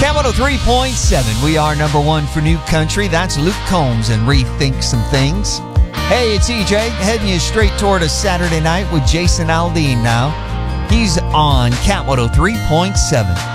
Cat 103.7. We are number one for new country. That's Luke Combs and Rethink Some Things. Hey, it's EJ, heading you straight toward a Saturday night with Jason Aldean now. He's on Cat 103.7.